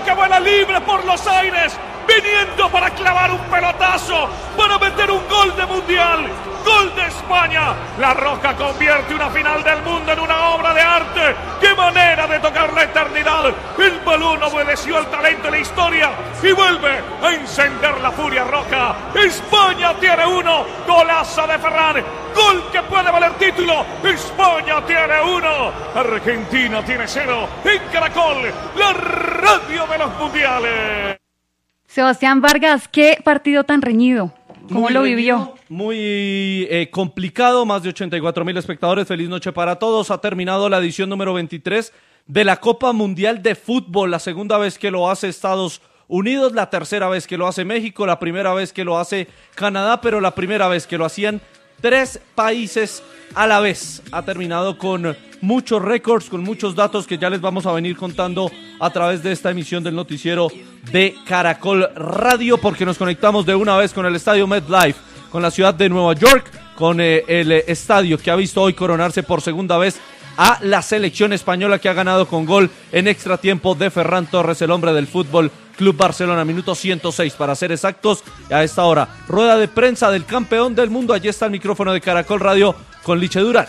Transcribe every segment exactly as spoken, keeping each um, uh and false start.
que vuela libre por los aires, viniendo para clavar un pelotazo, para meter un gol de mundial. Gol de España. La Roja convierte una final del mundo en una obra de arte. ¡Qué manera de tocar la eternidad! El balón obedeció al talento de la historia y vuelve a encender la furia roja. España tiene uno. Golazo de Ferran. Gol que puede valer título. España tiene uno. Argentina tiene cero. En Caracol, la radio de los mundiales. Sebastián Vargas, qué partido tan reñido. ¿Cómo Muy lo reñido, vivió? Muy eh, complicado, más de ochenta y cuatro mil espectadores. Feliz noche para todos. Ha terminado la edición número veintitrés de la Copa Mundial de Fútbol. La segunda vez que lo hace Estados Unidos, la tercera vez que lo hace México, la primera vez que lo hace Canadá, pero la primera vez que lo hacían tres países a la vez. Ha terminado con muchos récords, con muchos datos que ya les vamos a venir contando a través de esta emisión del noticiero de Caracol Radio, porque nos conectamos de una vez con el estadio MetLife, con la ciudad de Nueva York, con eh, el eh, estadio que ha visto hoy coronarse por segunda vez a la selección española, que ha ganado con gol en extra tiempo de Ferran Torres, el hombre del Fútbol Club Barcelona, minuto ciento seis para ser exactos. A esta hora, rueda de prensa del campeón del mundo. Allí está el micrófono de Caracol Radio con Liche Durán.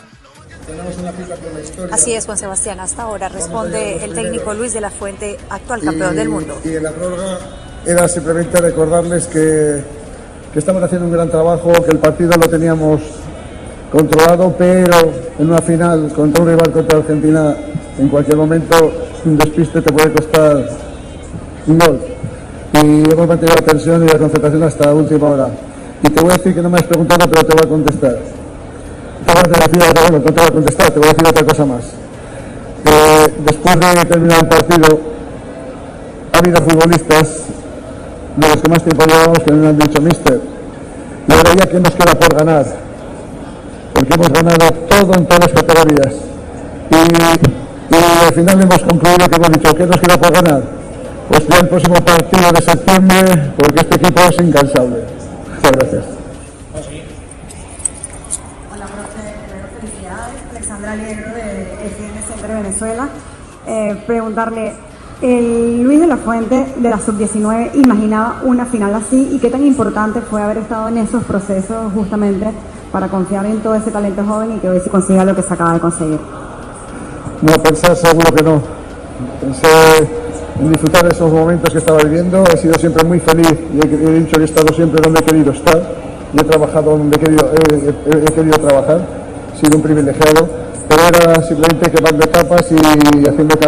Así es, Juan Sebastián. Hasta ahora responde el técnico Luis de la Fuente, actual campeón y, del mundo. Y en la prórroga era simplemente recordarles que, que estamos haciendo un gran trabajo, que el partido lo teníamos controlado, pero en una final contra un rival contra Argentina, en cualquier momento un despiste te puede costar un gol. Y hemos mantenido la tensión y la concentración hasta la última hora. Y te voy a decir que no me has preguntado, pero te voy a contestar. Te voy a decir, bueno, no te voy a contestar, te voy a decir otra cosa más. Eh, después de terminar el partido, ha habido futbolistas de los que más tiempo llevamos que me han dicho, mister, la verdad ya que nos queda por ganar, porque hemos ganado todo en todas las categorías. Y, y al final hemos concluido que hemos dicho, ¿qué nos queda por ganar? Pues ya el próximo partido de septiembre, porque este equipo es incansable. Muchas gracias. Hola, profe. Felicidades. Alexandra Liegro de F M Centro de Venezuela. Eh, preguntarle, el Luis de la Fuente de la sub diecinueve imaginaba una final así, y qué tan importante fue haber estado en esos procesos justamente para confiar en todo ese talento joven y que hoy se consiga lo que se acaba de conseguir. No, pensar seguro que no. Pensé en disfrutar de esos momentos que estaba viviendo. He sido siempre muy feliz y he, he dicho que he estado siempre donde he querido estar y he trabajado donde he querido, he, he, he querido trabajar. He sido un privilegiado, pero era simplemente quemando etapas y haciendo